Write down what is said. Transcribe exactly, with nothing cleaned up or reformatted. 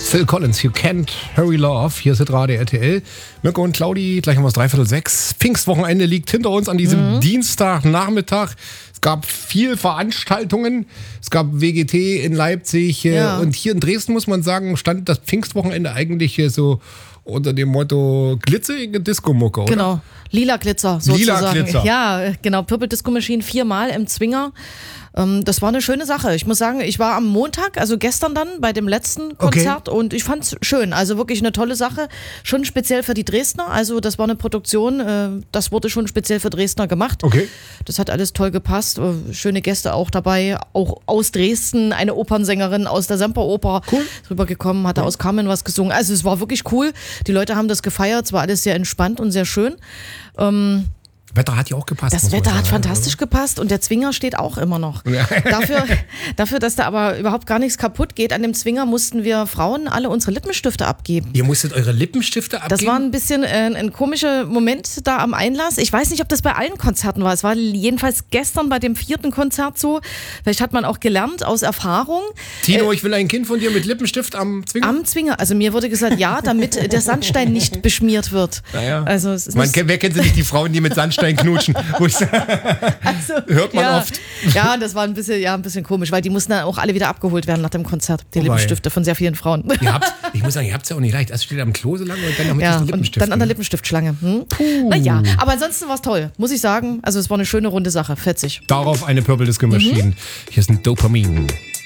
Phil Collins, You Can't Hurry Love. Hier ist Radio R T L. Mirko und Claudi, gleich um das Dreiviertel sechs. Pfingstwochenende liegt hinter uns an diesem mhm. Dienstagnachmittag. Es gab viel Veranstaltungen. Es gab W G T in Leipzig. Ja. Und hier in Dresden, muss man sagen, stand das Pfingstwochenende eigentlich so unter dem Motto glitzerige Disco-Mucke, oder? Genau, lila Glitzer sozusagen. Lila Glitzer. Ja, genau, Purple Disco Machine viermal im Zwinger. Das war eine schöne Sache. Ich muss sagen, ich war am Montag, also gestern dann, bei dem letzten Konzert okay. und ich fand es schön. Also wirklich eine tolle Sache. Schon speziell für die Dresdner. Also das war eine Produktion, das wurde schon speziell für Dresdner gemacht. Okay. Das hat alles toll gepasst. Schöne Gäste auch dabei. Auch aus Dresden eine Opernsängerin aus der Semperoper cool. rübergekommen, hatte ja. aus Carmen was gesungen. Also es war wirklich cool. Die Leute haben das gefeiert. Es war alles sehr entspannt und sehr schön. Ähm, Wetter hat ja auch gepasst. Das Wetter hat fantastisch oder? gepasst und der Zwinger steht auch immer noch. Ja. Dafür, dafür, dass da aber überhaupt gar nichts kaputt geht, an dem Zwinger mussten wir Frauen alle unsere Lippenstifte abgeben. Ihr musstet eure Lippenstifte abgeben? Das war ein bisschen äh, ein komischer Moment da am Einlass. Ich weiß nicht, ob das bei allen Konzerten war. Es war jedenfalls gestern bei dem vierten Konzert so. Vielleicht hat man auch gelernt aus Erfahrung. Tino, äh, ich will ein Kind von dir mit Lippenstift am Zwinger? Am Zwinger. Also mir wurde gesagt, ja, damit der Sandstein nicht beschmiert wird. Naja. Also es ist man, wer kennt sie nicht, die Frauen, die mit Sandstein knutschen. also, Hört man ja, oft. Ja, das war ein bisschen, ja, ein bisschen komisch, weil die mussten dann auch alle wieder abgeholt werden nach dem Konzert. Die oh Lippenstifte von sehr vielen Frauen. Ihr habt, ich muss sagen, ihr habt es ja auch nicht leicht. Erst steht am Klo so lange und dann noch mit ja, diesen Lippenstiften. Und dann an der Lippenstiftschlange. Hm? Naja, aber ansonsten war es toll, muss ich sagen. Also es war eine schöne runde Sache, fetzig. Darauf eine Purple Disco Machine. Mhm. Hier ist ein Dopamin.